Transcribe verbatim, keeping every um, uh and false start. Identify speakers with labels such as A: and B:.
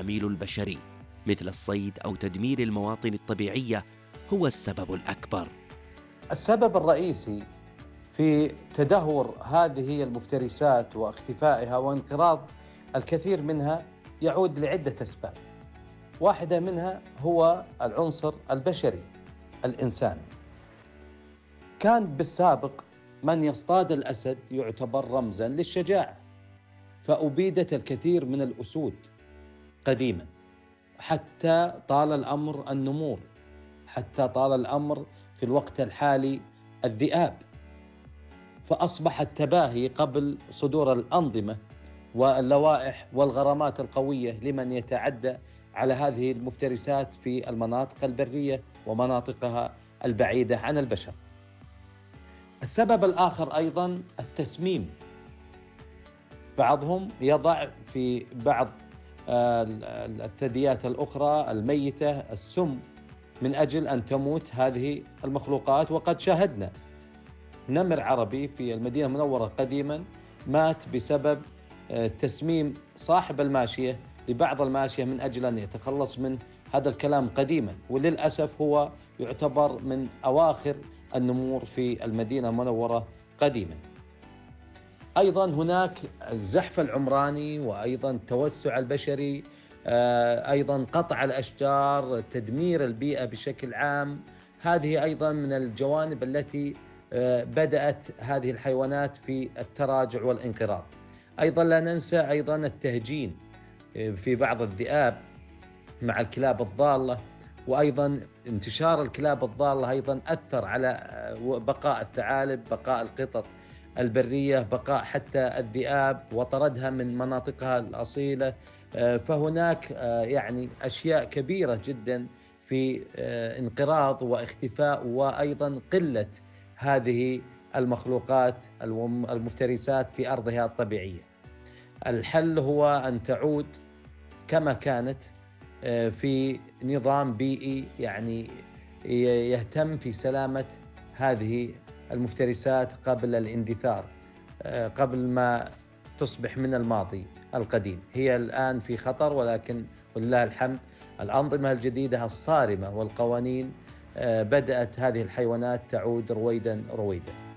A: العميل البشري مثل الصيد أو تدمير المواطن الطبيعية هو السبب الأكبر؟
B: السبب الرئيسي في تدهور هذه المفترسات واختفائها وانقراض الكثير منها يعود لعدة أسباب. واحدة منها هو العنصر البشري، الإنسان. كان بالسابق من يصطاد الأسد يعتبر رمزاً للشجاعة، فأبيدت الكثير من الأسود قديماً، حتى طال الأمر النمور، حتى طال الأمر في الوقت الحالي الذئاب. فأصبح التباهي قبل صدور الأنظمة واللوائح والغرامات القوية لمن يتعدى على هذه المفترسات في المناطق البرية ومناطقها البعيدة عن البشر. السبب الآخر أيضاً التسميم. بعضهم يضع في بعض الثدييات الأخرى الميتة السم من أجل أن تموت هذه المخلوقات. وقد شاهدنا نمر عربي في المدينة المنورة قديما مات بسبب تسميم صاحب الماشية لبعض الماشية من أجل أن يتخلص من هذا الكلام قديما، وللأسف هو يعتبر من أواخر النمور في المدينة المنورة قديما. أيضا هناك الزحف العمراني، وأيضا التوسع البشري، أيضا قطع الأشجار، تدمير البيئة بشكل عام. هذه أيضا من الجوانب التي بدأت هذه الحيوانات في التراجع والانقراض. أيضا لا ننسى أيضا التهجين في بعض الذئاب مع الكلاب الضالة، وأيضا انتشار الكلاب الضالة أيضا أثر على بقاء الثعالب، بقاء القطط البرية، بقاء حتى الذئاب وطردها من مناطقها الأصيلة. فهناك يعني أشياء كبيرة جدا في انقراض واختفاء وأيضا قلة هذه المخلوقات المفترسات في أرضها الطبيعية. الحل هو أن تعود كما كانت في نظام بيئي يعني يهتم في سلامة هذه المفترسات قبل الاندثار، قبل ما تصبح من الماضي القديم. هي الآن في خطر، ولكن ولله الحمد الأنظمة الجديدة الصارمة والقوانين بدأت هذه الحيوانات تعود رويدا رويدا.